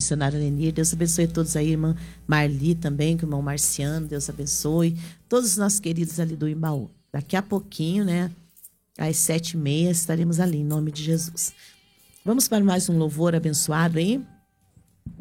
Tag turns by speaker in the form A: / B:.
A: missionária Lenir. Deus abençoe a todos aí, irmã Marli também, com o irmão Marciano. Deus abençoe. Todos os nossos queridos ali do Imbaú. Daqui a pouquinho, né? Às 7h30 estaremos ali, em nome de Jesus. Vamos para mais um louvor abençoado aí?